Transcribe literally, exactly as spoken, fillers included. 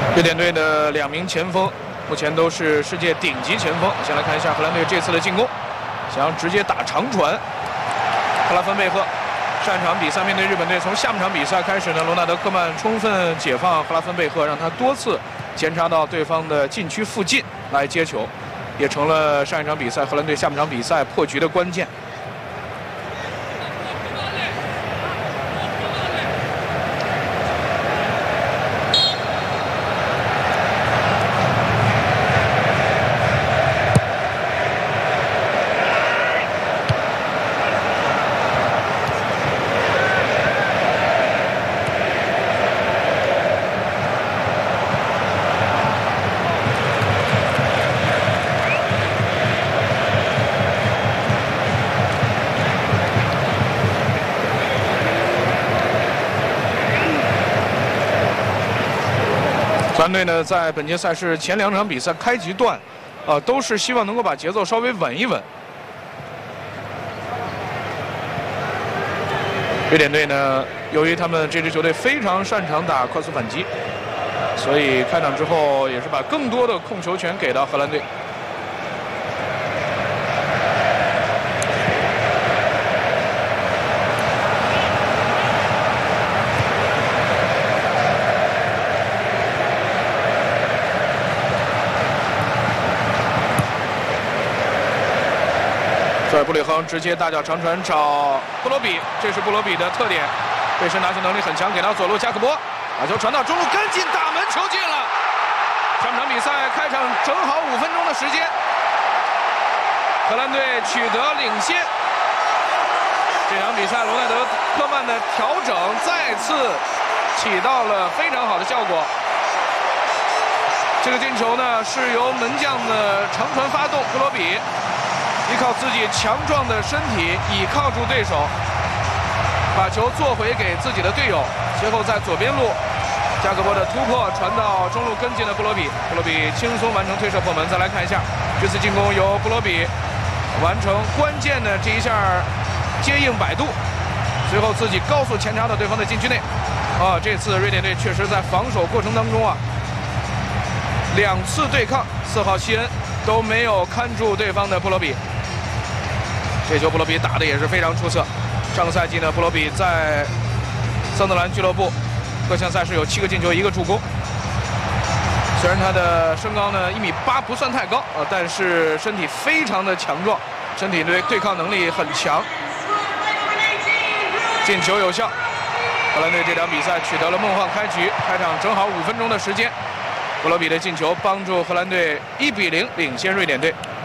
瑞典队的两名前锋目前都是世界顶级前锋。先来看一下荷兰队这次的进攻，想要直接打长传。克拉芬贝赫上场比赛面对日本队，从下半场比赛开始呢，罗纳德·科曼充分解放克拉芬贝赫，让他多次前插到对方的禁区附近来接球，也成了上一场比赛荷兰队下半场比赛破局的关键。 荷兰队呢，在本届赛事前两场比赛开局段，呃，都是希望能够把节奏稍微稳一稳。瑞典队呢，由于他们这支球队非常擅长打快速反击，所以开场之后也是把更多的控球权给到荷兰队。 这儿布里亨直接大脚长传找布罗比，这是布罗比的特点，背身拿球能力很强，给到左路加克波，把球传到中路跟进，打门球进了。上场比赛开场正好五分钟的时间，荷兰队取得领先。这场比赛罗纳德·科曼的调整再次起到了非常好的效果。这个进球呢是由门将的长传发动，布罗比。 依靠自己强壮的身体，倚靠住对手，把球做回给自己的队友。随后在左边路，加克波的突破传到中路跟进的布罗比，布罗比轻松完成推射破门。再来看一下，这次进攻由布罗比完成关键的这一下接应摆渡，随后自己高速前插到对方的禁区内。啊，这次瑞典队确实在防守过程当中啊，两次对抗，四号希恩都没有看住对方的布罗比。 这球布罗比打的也是非常出色。上个赛季呢，布罗比在桑德兰俱乐部各项赛事有七个进球，一个助攻。虽然他的身高呢一米八不算太高啊，但是身体非常的强壮，身体对对抗能力很强。进球有效，荷兰队这场比赛取得了梦幻开局。开场正好五分钟的时间，布罗比的进球帮助荷兰队一比零领先瑞典队。